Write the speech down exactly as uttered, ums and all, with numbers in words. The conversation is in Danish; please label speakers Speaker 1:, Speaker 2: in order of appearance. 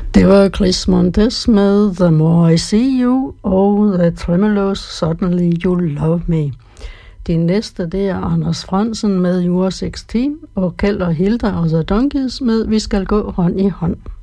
Speaker 1: Det var Chris Montes med The More I See You og The Tremolos Suddenly You Love Me. De næste, det er Anders Frandsen med You Are seksten og Kjeld og Hilda og The Donkeys med Vi skal gå hånd i hånd.